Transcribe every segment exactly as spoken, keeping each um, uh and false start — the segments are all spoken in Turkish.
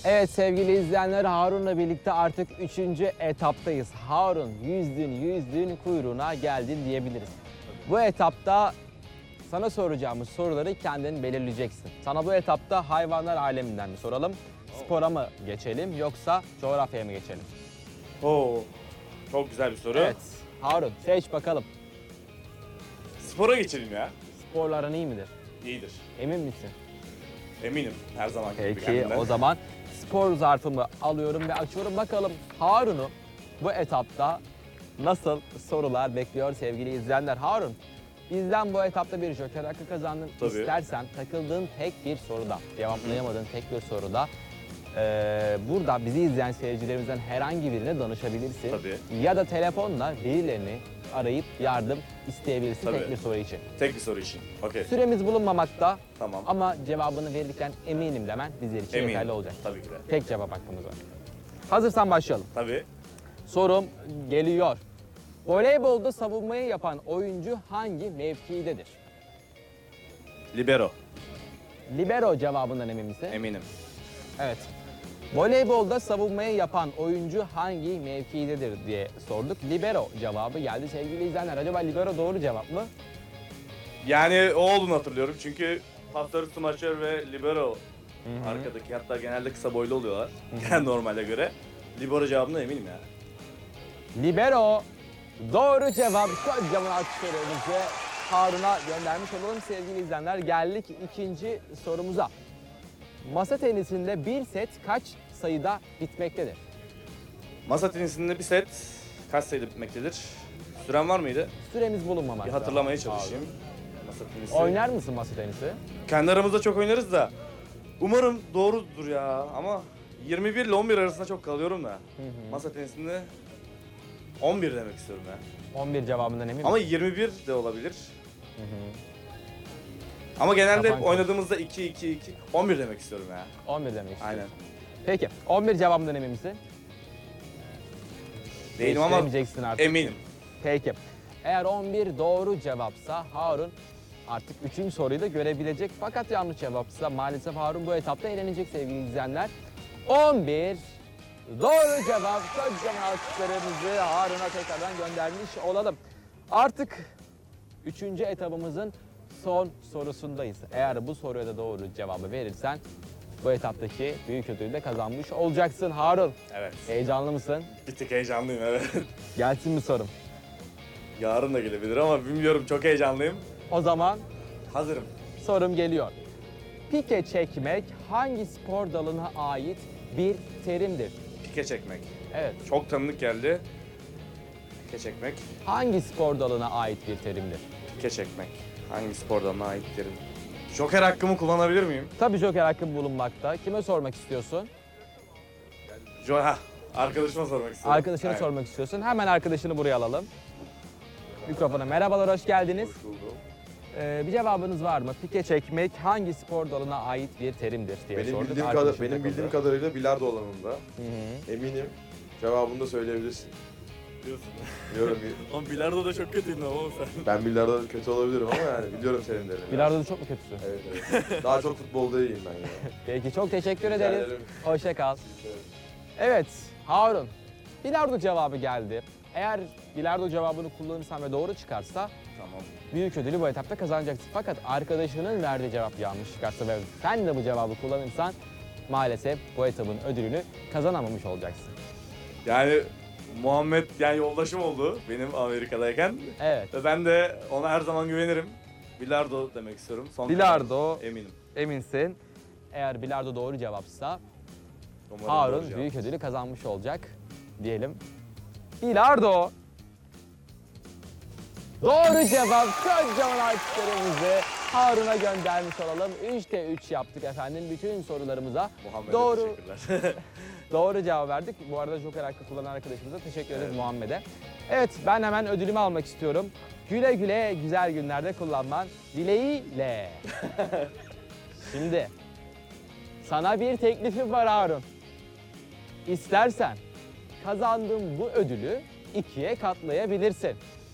Evet sevgili izleyenler, Harun'la birlikte artık üçüncü etaptayız. Harun yüzdün yüzdün kuyruğuna geldin diyebiliriz. Bu etapta sana soracağımız soruları kendin belirleyeceksin. Sana bu etapta hayvanlar aleminden mi soralım, spora mı geçelim yoksa coğrafyaya mı geçelim? Oo, çok güzel bir soru. Evet Harun, seç bakalım. Spora geçelim ya. Sporların iyi midir? İyidir. Emin misin? Eminim her zaman gibi Peki kendimden. o zaman spor zarfımı alıyorum ve açıyorum. Bakalım Harun'u bu etapta nasıl sorular bekliyor sevgili izleyenler. Harun, bizden bu etapta bir joker hakkı kazandın. Tabii. İstersen takıldığın tek bir soruda, cevaplayamadığın tek bir soruda eee, burada bizi izleyen seyircilerimizden herhangi birine danışabilirsin. Tabii. Ya da telefonla birilerini arayıp yardım isteyebilirsin Tabii. tek bir soru için. Tek bir soru için. Okey. Süremiz bulunmamakta. Tamam. Ama cevabını verirken eminim demen bizler için Eminim. yeterli olacak. Tabii ki de. Tek cevap hakkımız var. Hazırsan başlayalım. Tabii. Sorum geliyor. Voleybolda savunmayı yapan oyuncu hangi mevkidedir? Libero. Libero cevabından emin misin? Eminim. Evet. Voleybolda savunmayı yapan oyuncu hangi mevkidedir diye sorduk. Libero cevabı geldi sevgili izleyenler. Acaba libero doğru cevap mı? Yani o olduğunu hatırlıyorum çünkü pasör, smaçör ve libero Hı hı. arkadaki, hatta genelde kısa boylu oluyorlar. Yani normale göre. Libero cevabına eminim ya. Libero doğru cevap. Kocaman alkışlarımızı Harun'a göndermiş olalım sevgili izleyenler. Geldik ikinci sorumuza. Masa tenisinde bir set kaç sayıda bitmektedir? Masa tenisinde bir set kaç sayıda bitmektedir? Süren var mıydı? Süremiz bulunmamakta. Bir hatırlamaya çalışayım. Masa tenisi. Oynar mısın masa tenisi? Kendi aramızda çok oynarız da. Umarım doğrudur ya ama yirmi bir ile on bir arasında çok kalıyorum da. Hı hı. Masa tenisinde on bir demek istiyorum ya. on bir cevabından emin Ama misin? yirmi bir de olabilir. Hı hı. Ama genelde Kafan hep oynadığımızda iki iki iki on bir demek istiyorum ya. on bir demek istiyorum. Aynen. Peki on bir cevabından emin misin? Değilim ama Değiştiremeyeceksin artık. eminim. Peki. Eğer on bir doğru cevapsa Harun artık üçüncü soruyu da görebilecek. Fakat yanlış cevapsa maalesef Harun bu etapta eğlenecek sevgili izleyenler. on bir doğru cevap. Kocaman alkışlarımızı Harun'a tekrardan göndermiş olalım. Artık üçüncü etabımızın son sorusundayız. Eğer bu soruya da doğru cevabı verirsen bu etaptaki büyük ödülü de kazanmış olacaksın Harun. Evet. Heyecanlı mısın? Bir tık heyecanlıyım, evet. Gelsin mi sorum? Yarın da gelebilir ama bilmiyorum, çok heyecanlıyım. O zaman Hazırım. sorum geliyor. Pike çekmek hangi spor dalına ait bir terimdir? Pike çekmek. Evet. Çok tanıdık geldi. Pike çekmek. Hangi spor dalına ait bir terimdir? Pike çekmek. Hangi spor dalına aittir? Joker hakkımı kullanabilir miyim? Tabii joker hakkın bulunmakta. Kime sormak istiyorsun? Jo ha, arkadaşıma sormak istiyorum. Arkadaşını Aynen. sormak istiyorsun. Hemen arkadaşını buraya alalım. Mikrofona merhabalar, hoş geldiniz. Hoş buldum. Ee, bir cevabınız var mı? Pike çekmek hangi spor dalına ait bir terimdir diye Benim sorduk. bildiğim, Arkadaşım kadar, benim takıldı. bildiğim kadarıyla bilardo alanında. Hı hı. Eminim. Cevabını da söyleyebilirsin. Diyorsun. Biliyorum. Oğlum bilardo da çok kötüydün ama sen. Ben bilardo kötü olabilirim ama yani biliyorum senin derini. Bilardo'da çok mu kötüsün? Evet evet. Daha çok futbolda iyiyim ben ya. Peki çok teşekkür Rica ederiz. ederim. Hoşça kal. Evet Harun, bilardo cevabı geldi. Eğer bilardo cevabını kullanırsan ve doğru çıkarsa Tamam. büyük ödülü bu etapta kazanacaksın. Fakat arkadaşının verdiği cevap yanlış çıkarsa ve sen de bu cevabı kullanırsan maalesef bu etabın ödülünü kazanamamış olacaksın. Yani Muhammed yani yoldaşım oldu benim Amerika'dayken. Evet, Ve ben de ona her zaman güvenirim. Bilardo demek istiyorum. Son bilardo karar. Eminim. eminsin. Eğer bilardo doğru cevapsa Umarım Harun doğru cevap. büyük ödülü kazanmış olacak diyelim. Bilardo. Doğru cevap. Kocaman alkışlarımızı Harun'a göndermiş olalım. üçte üç yaptık efendim. Bütün sorularımıza Muhammed'e doğru teşekkürler. doğru cevap verdik. Bu arada joker hakkı kullanan arkadaşımıza teşekkür ederiz Evet. Muhammed'e. Evet ben hemen ödülümü almak istiyorum. Güle güle güzel günlerde kullanman dileğiyle. Şimdi sana bir teklifim var Harun. İstersen kazandığın bu ödülü ikiye katlayabilirsin.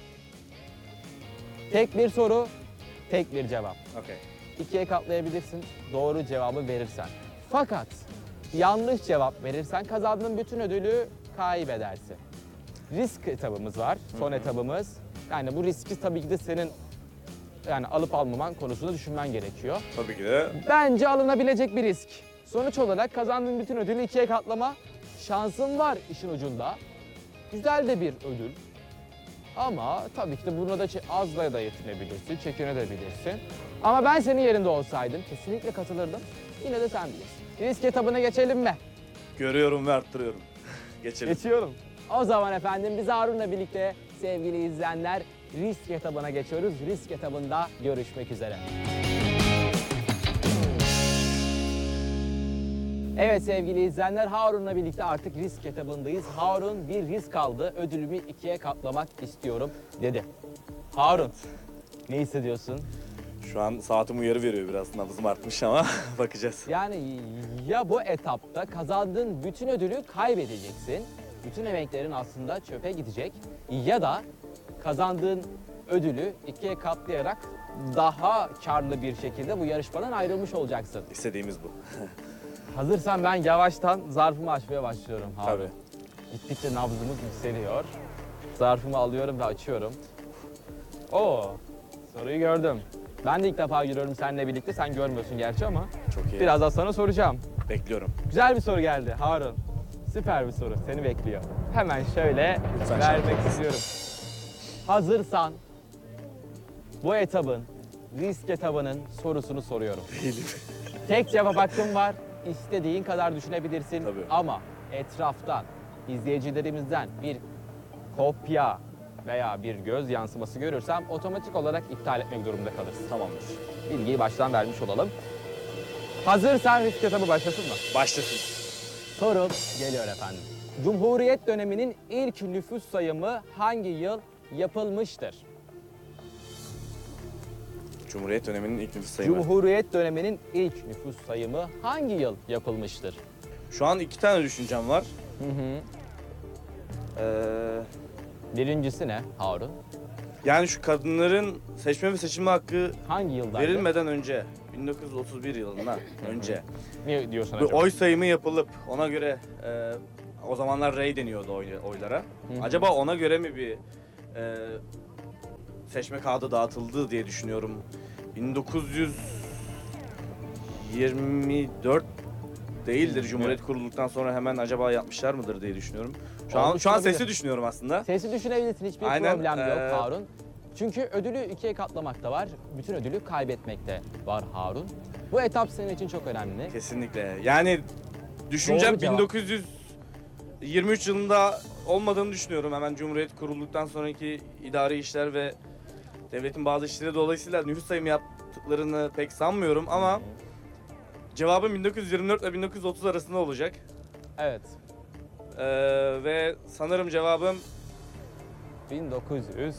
Tek bir soru, tek bir cevap. Okey. İkiye katlayabilirsin doğru cevabı verirsen. Fakat yanlış cevap verirsen kazandığın bütün ödülü kaybedersin. Risk etabımız var, son etabımız. Yani bu riski tabii ki de senin yani alıp almaman konusunda düşünmen gerekiyor. Tabii ki de. Bence alınabilecek bir risk. Sonuç olarak kazandığın bütün ödülü ikiye katlama şansın var işin ucunda. Güzel de bir ödül. Ama tabii ki de buna da çe- azla da yetinebilirsin, çekinebilirsin. Ama ben senin yerinde olsaydım kesinlikle katılırdım. Yine de sen bilirsin. Risk etabına geçelim mi? Görüyorum ve arttırıyorum. Geçelim. Geçiyorum. O zaman efendim biz Harun'la birlikte sevgili izleyenler risk etabına geçiyoruz. Risk etabında görüşmek üzere. Evet sevgili izleyenler, Harun'la birlikte artık risk etabındayız. Harun bir risk aldı. Ödülümü ikiye katlamak istiyorum dedi. Harun, ne hissediyorsun? Şu an saatim uyarı veriyor, biraz nabzım artmış ama bakacağız. Yani ya bu etapta kazandığın bütün ödülü kaybedeceksin. Bütün emeklerin aslında çöpe gidecek. Ya da kazandığın ödülü ikiye katlayarak daha karlı bir şekilde bu yarışmadan ayrılmış olacaksın. İstediğimiz bu. Hazırsan ben yavaştan zarfımı açmaya başlıyorum Harun. Tabii. Gittikçe nabzımız yükseliyor. Zarfımı alıyorum ve açıyorum. Oo, soruyu gördüm. Ben de ilk defa görüyorum seninle birlikte. Sen görmüyorsun gerçi ama Çok iyi. birazdan sana soracağım. Bekliyorum. Güzel bir soru geldi Harun. Süper bir soru. Seni bekliyor. Hemen şöyle Lütfen vermek şarkı. istiyorum. Hazırsan bu etabın, risk etabının sorusunu soruyorum. Değilim. Tek cevap hakkın var. İstediğin kadar düşünebilirsin. Tabii. Ama etraftan, izleyicilerimizden bir kopya veya bir göz yansıması görürsem otomatik olarak iptal etmek durumunda kalırsın. Tamamdır. Bilgiyi baştan vermiş olalım. Hazırsan risk etabı başlasın mı? Başlasın. Soru geliyor efendim. Cumhuriyet döneminin ilk nüfus sayımı hangi yıl yapılmıştır? Cumhuriyet döneminin ilk nüfus sayımı. Cumhuriyet döneminin ilk nüfus sayımı hangi yıl yapılmıştır? Şu an iki tane düşüncem var. Hı hı. Ee, Birincisi ne Harun? yani şu kadınların seçme ve seçilme hakkı Hangi yıldaydı? verilmeden önce, bin dokuz yüz otuz bir yılından önce Ne diyorsun bir acaba? oy sayımı yapılıp ona göre e, o zamanlar rey deniyordu oy- oylara. hı. Acaba ona göre mi bir e, seçme kağıdı dağıtıldı diye düşünüyorum. bin dokuz yüz yirmi dört değildir. Cumhuriyet kurulduktan sonra hemen acaba yapmışlar mıdır diye düşünüyorum. Şu an Olmuş şu an olabilir. sesi düşünüyorum aslında. Sesi düşünebilirsin, hiçbir Aynen, problem yok ee, Harun. Çünkü ödülü ikiye katlamak da var, bütün ödülü kaybetmek de var Harun. Bu etap senin için çok önemli. Kesinlikle. Yani düşüncem Doğru cevap. bin dokuz yüz yirmi üç yılında olmadığını düşünüyorum. Hemen Cumhuriyet kurulduktan sonraki idari işler ve devletin bazı işleri dolayısıyla nüfus sayımı yaptıklarını pek sanmıyorum ama cevabım bin dokuz yüz yirmi dört ile bin dokuz yüz otuz arasında olacak. Evet, Ee, ve sanırım cevabım bin dokuz yüz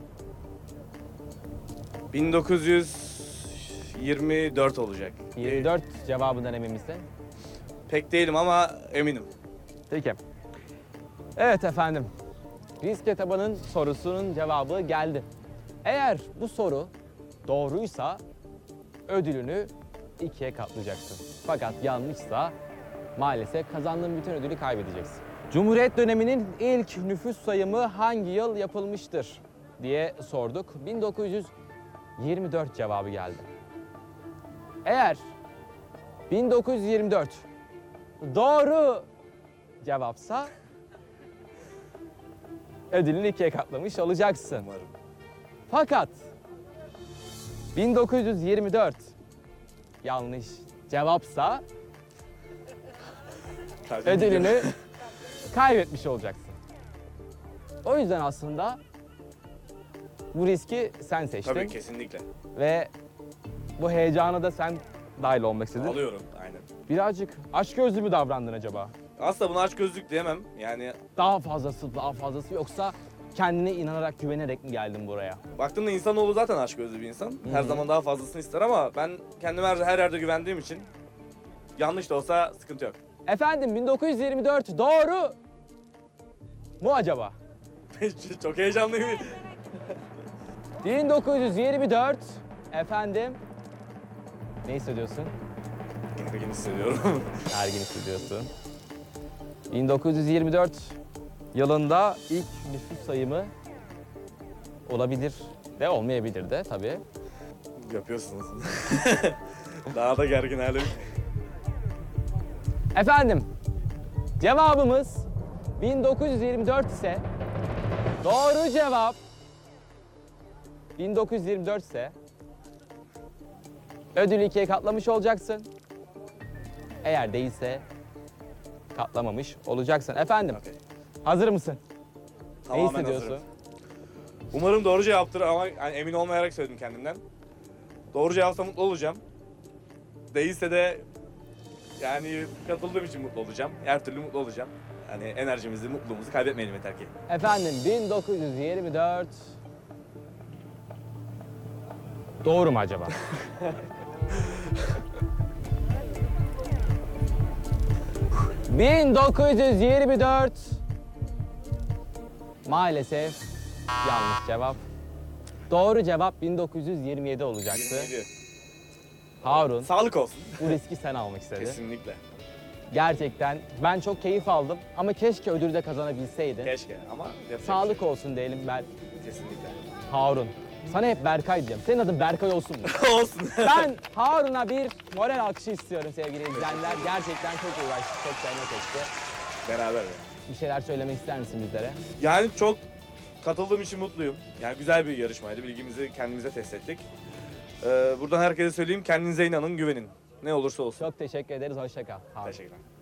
bin dokuz yüz yirmi dört olacak. yirmi dört cevabından emin misin? Pek değilim ama eminim. Peki. Evet efendim, risk etabının sorusunun cevabı geldi. Eğer bu soru doğruysa ödülünü ikiye katlayacaksın. Fakat yanlışsa maalesef kazandığın bütün ödülü kaybedeceksin. Cumhuriyet döneminin ilk nüfus sayımı hangi yıl yapılmıştır diye sorduk. bin dokuz yüz yirmi dört cevabı geldi. Eğer bin dokuz yüz yirmi dört doğru cevapsa ödülünü ikiye katlamış olacaksın. Umarım. Fakat bin dokuz yüz yirmi dört yanlış cevapsa ödülünü kaybetmiş olacaksın. O yüzden aslında bu riski sen seçtin Tabii kesinlikle. ve bu heyecana da sen dahil olmak istedin. Alıyorum. Aynen. Birazcık açgözlü mü davrandın acaba? Aslında buna açgözlük diyemem. Yani Daha fazlası, daha fazlası yoksa kendine inanarak, güvenerek mi geldin buraya? baktığımda insanoğlu zaten açgözlü bir insan. Her Hı. zaman daha fazlasını ister ama ben kendime her, her yerde güvendiğim için yanlış da olsa sıkıntı yok. Efendim bin dokuz yüz yirmi dört doğru mu acaba? Çok heyecanlıyım. bin dokuz yüz yirmi dört efendim ne hissediyorsun? gergin hissediyorum. Ergin hissediyorsun. bin dokuz yüz yirmi dört yılında ilk nüfus sayımı olabilir de olmayabilir de tabii. Yapıyorsunuz. Daha da gergin halim. Efendim, cevabımız bin dokuz yüz yirmi dört ise doğru cevap bin dokuz yüz yirmi dört ise ödülü ikiye katlamış olacaksın. Eğer değilse katlamamış olacaksın. Efendim, Okey. hazır mısın? Ne Tamamen hissediyorsun? hazırım. Umarım doğru cevaptır ama yani emin olmayarak söyledim kendimden. Doğru cevapsa mutlu olacağım. Değilse de yani katıldığım için mutlu olacağım. Her türlü mutlu olacağım. Yani enerjimizi, mutluluğumuzu kaybetmeyelim yeter ki. Efendim, bin dokuz yüz yirmi dört doğru mu acaba? bin dokuz yüz yirmi dört maalesef yanlış cevap. Doğru cevap bin dokuz yüz yirmi yedi olacaktı. yirmi yedi. Harun, Sağlık olsun. bu riski sen almak istedin. Kesinlikle. Gerçekten ben çok keyif aldım ama keşke ödülü de kazanabilseydin. Keşke ama yapacak Sağlık bir şey olsun diyelim ben. yok. Kesinlikle. Harun. Sana hep Berkay diyeceğim. Senin adın Berkay olsun mu? Olsun. Ben Harun'a bir moral alkışı istiyorum sevgili izleyenler. Gerçekten çok uğraştı, çok zahmet etti. Beraber. Bir şeyler söylemek ister misin bizlere? Yani çok katıldığım için mutluyum. Yani güzel bir yarışmaydı. Bilgimizi kendimize test ettik. Ee, buradan herkese söyleyeyim. Kendinize inanın, güvenin. Ne olursa olsun. Çok teşekkür ederiz. Hoşça kal. Harun. Teşekkürler.